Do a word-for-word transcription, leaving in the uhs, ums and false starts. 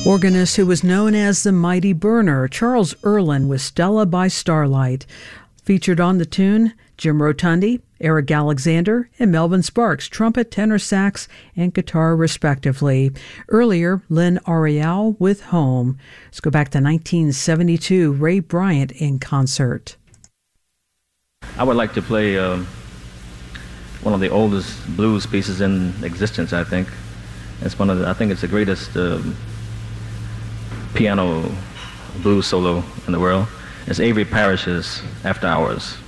Organist who was known as the Mighty Burner, Charles Erlin with Stella by Starlight. Featured on the tune, Jim Rotundi, Eric Alexander, and Melvin Sparks, trumpet, tenor sax, and guitar respectively. Earlier, Lynn Ariel with Home. Let's go back to nineteen seventy-two, Ray Bryant in concert. I would like to play uh, one of the oldest blues pieces in existence, I think. It's one of the, I think it's the greatest uh, piano blues solo in the world. It's Avery Parrish's After Hours.